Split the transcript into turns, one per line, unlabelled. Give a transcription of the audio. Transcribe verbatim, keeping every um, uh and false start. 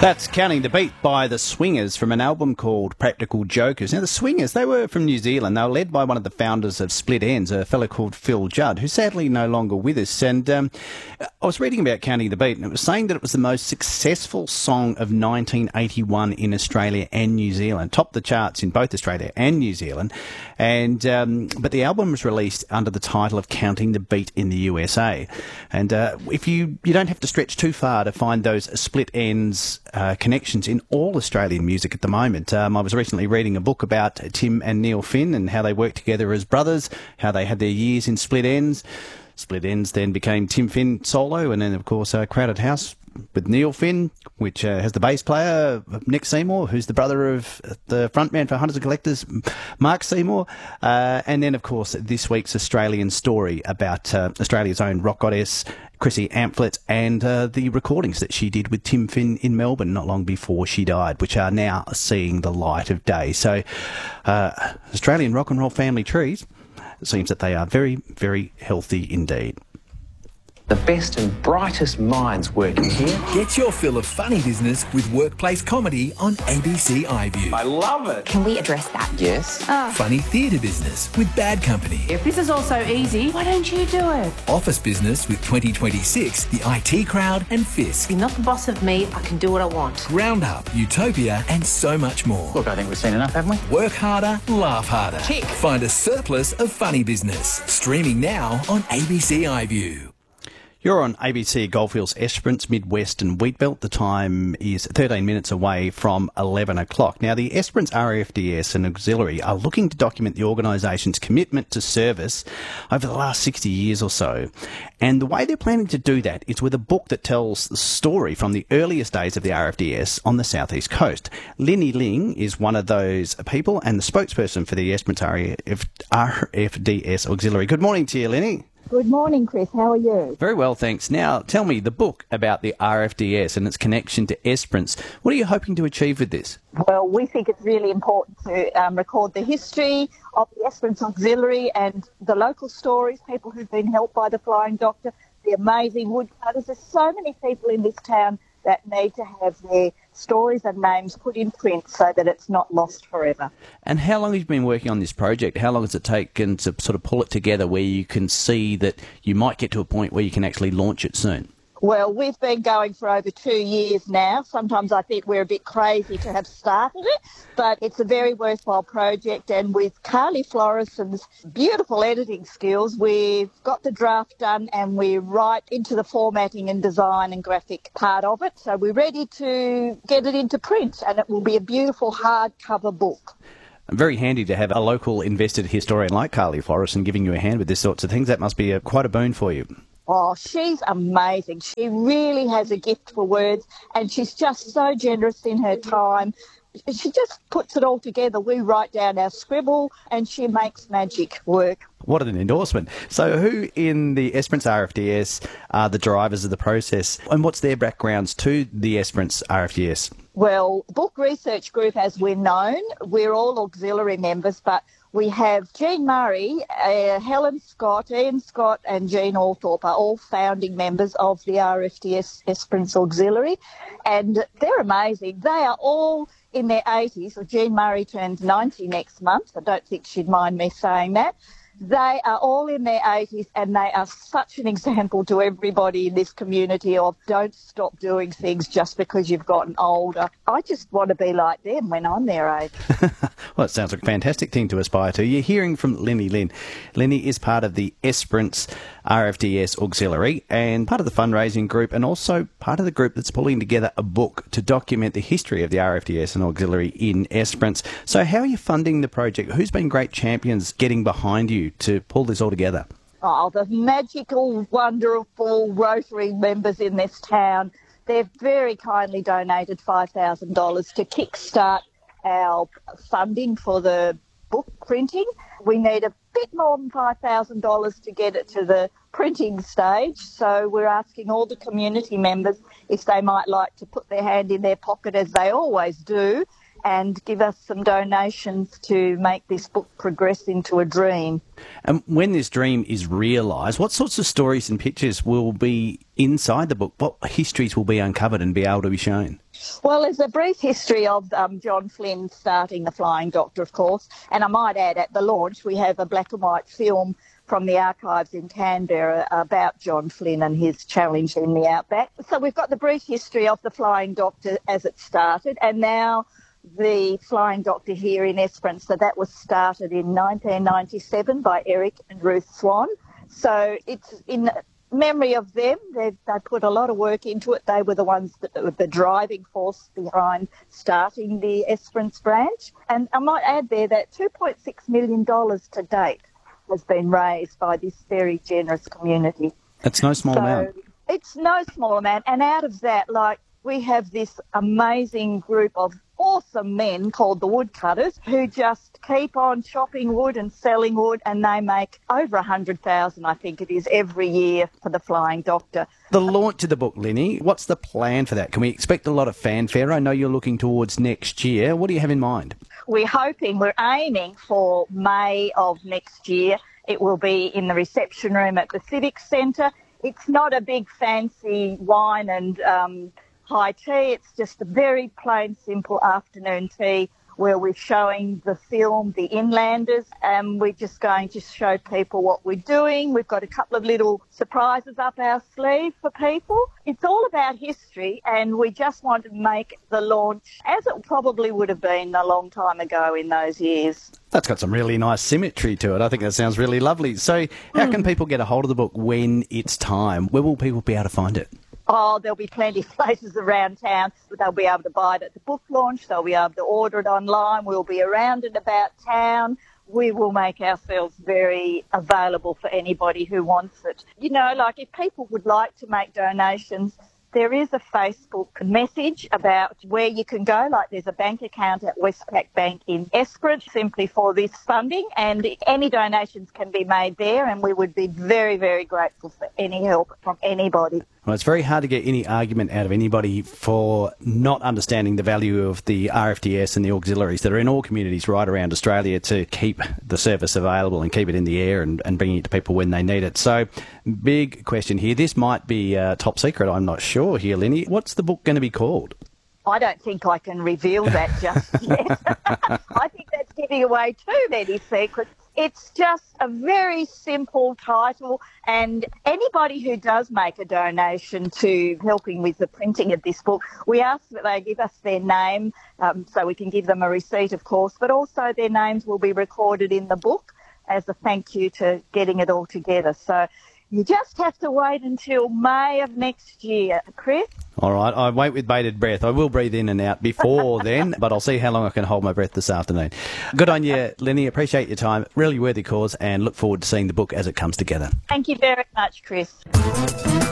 That's Counting the Beat by the Swingers from an album called Practical Jokers. Now, the Swingers, they were from New Zealand. They were led by one of the founders of Split Enz, a fellow called Phil Judd, who's sadly no longer with us. And um, I was reading about Counting the Beat, and it was saying that it was the most successful song of nineteen eighty-one in Australia and New Zealand. Topped the charts in both Australia and New Zealand. And um, but the album was released under the title of Counting the Beat in the U S A. And uh, if you, you don't have to stretch too far to find those Split Enz Uh, connections in all Australian music at the moment. Um, I was recently reading a book about Tim and Neil Finn and how they worked together as brothers, how they had their years in Split Enz. Split Enz then became Tim Finn solo, and then, of course, uh, Crowded House with Neil Finn, which uh, has the bass player, Nick Seymour, who's the brother of the frontman for Hunters and Collectors, Mark Seymour. Uh, and then, of course, this week's Australian story about uh, Australia's own rock goddess, Chrissy Amphlett, and uh, the recordings that she did with Tim Finn in Melbourne not long before she died, which are now seeing the light of day. So, uh, Australian rock and roll family trees, it seems that they are very, very healthy indeed.
The best and brightest minds working here.
Get your fill of funny business with workplace comedy on A B C iView.
I love it.
Can we address that?
Yes.
Oh.
Funny theatre business with Bad Company.
If this is all so easy, why don't you do it?
Office business with twenty twenty-six, the I T Crowd and Fisk.
You're not the boss of me, I can do what I want.
Roundup, Utopia and so much more.
Look, I think we've seen enough, haven't we?
Work harder, laugh harder.
Tick.
Find a surplus of funny business. Streaming now on A B C iView.
You're on A B C Goldfields Esperance, Midwest and Wheatbelt. The time is thirteen minutes away from eleven o'clock. Now, the Esperance R F D S and Auxiliary are looking to document the organisation's commitment to service over the last sixty years or so. And the way they're planning to do that is with a book that tells the story from the earliest days of the R F D S on the southeast coast. Lenny Ling is one of those people and the spokesperson for the Esperance R F D S Auxiliary. Good morning to you, Lenny.
Good morning, Chris. How are you?
Very well, thanks. Now, tell me, the book about the R F D S and its connection to Esperance, what are you hoping to achieve with this?
Well, we think it's really important to um, record the history of the Esperance Auxiliary and the local stories, people who've been helped by the Flying Doctor, the amazing woodcutters. There's so many people in this town that need to have their stories and names put in print so that it's not lost forever.
And how long have you been working on this project? How long has it taken to sort of pull it together where you can see that you might get to a point where you can actually launch it soon?
Well, we've been going for over two years now. Sometimes I think we're a bit crazy to have started it, but it's a very worthwhile project. And with Carly Florison's beautiful editing skills, we've got the draft done and we're right into the formatting and design and graphic part of it. So we're ready to get it into print, and it will be a beautiful hardcover book.
Very handy to have a local invested historian like Carly Florison giving you a hand with this sorts of things. That must be a, quite a boon for you.
Oh, she's amazing. She really has a gift for words, and she's just so generous in her time. She just puts it all together. We write down our scribble, and she makes magic work.
What an endorsement. So who in the Esperance R F D S are the drivers of the process, and what's their backgrounds to the Esperance R F D S?
Well, Book Research Group, as we're known, we're all auxiliary members, but we have Jean Murray, uh, Helen Scott, Ian Scott and Jean Althorpe are all founding members of the R F D S Esperance Auxiliary, and they're amazing. They are all in their eighties. So Jean Murray turns ninety next month. I don't think she'd mind me saying that. They are all in their eighties, and they are such an example to everybody in this community of don't stop doing things just because you've gotten older. I just want to be like them when I'm their age.
Well, it sounds like a fantastic thing to aspire to. You're hearing from Lenny Lynn. Lenny is part of the Esperance R F D S Auxiliary and part of the fundraising group, and also part of the group that's pulling together a book to document the history of the R F D S and Auxiliary in Esperance. So how are you funding the project? Who's been great champions getting behind you to pull this all together?
Oh, the magical, wonderful Rotary members in this town. They've very kindly donated five thousand dollars to kickstart our funding for the book printing. We need a bit more than five thousand dollars to get it to the printing stage, so we're asking all the community members if they might like to put their hand in their pocket, as they always do, and give us some donations to make this book progress into a dream.
And when this dream is realised, what sorts of stories and pictures will be inside the book? What histories will be uncovered and be able to be shown?
Well, there's a brief history of um, John Flynn starting the Flying Doctor, of course, and I might add at the launch we have a black and white film from the archives in Canberra about John Flynn and his challenge in the outback. So we've got the brief history of the Flying Doctor as it started, and now the Flying Doctor here in Esperance. So that was started in nineteen ninety-seven by Eric and Ruth Swan. So it's in memory of them. They they put a lot of work into it. They were the ones that were the driving force behind starting the Esperance branch. And I might add there that two point six million dollars to date has been raised by this very generous community.
That's no small
so
amount.
It's no small amount. And out of that, like, we have this amazing group of awesome men called the Woodcutters who just keep on chopping wood and selling wood, and they make over one hundred thousand dollars, I think it is, every year for the Flying Doctor.
The launch of the book, Lenny, what's the plan for that? Can we expect a lot of fanfare? I know you're looking towards next year. What do you have in mind?
We're hoping, we're aiming for May of next year. It will be in the reception room at the Civic Centre. It's not a big fancy wine and um, high tea. It's just a very plain, simple afternoon tea where we're showing the film, The Inlanders, and we're just going to show people what we're doing. We've got a couple of little surprises up our sleeve for people. It's all about history, and we just want to make the launch as it probably would have been a long time ago in those years.
That's got some really nice symmetry to it. I think that sounds really lovely. So how can people get a hold of the book when it's time? Where will people be able to find it?
Oh, there'll be plenty of places around town. They'll be able to buy it at the book launch. They'll be able to order it online. We'll be around and about town. We will make ourselves very available for anybody who wants it. You know, like if people would like to make donations, there is a Facebook message about where you can go. Like there's a bank account at Westpac Bank in Esperance simply for this funding, and any donations can be made there, and we would be very, very grateful for any help from anybody.
Well, it's very hard to get any argument out of anybody for not understanding the value of the R F D S and the auxiliaries that are in all communities right around Australia to keep the service available and keep it in the air and, and bringing it to people when they need it. So, big question here. This might be uh, top secret, I'm not sure here, Lenny. What's the book going to be called?
I don't think I can reveal that just yet. I think that's giving away too many secrets. It's just a very simple title, and anybody who does make a donation to helping with the printing of this book, we ask that they give us their name um, so we can give them a receipt, of course, but also their names will be recorded in the book as a thank you to getting it all together. So you just have to wait until May of next year, Chris.
All right, I wait with bated breath. I will breathe in and out before then, but I'll see how long I can hold my breath this afternoon. Good on you, Lenny. Appreciate your time. Really worthy cause, and look forward to seeing the book as it comes together.
Thank you very much, Chris.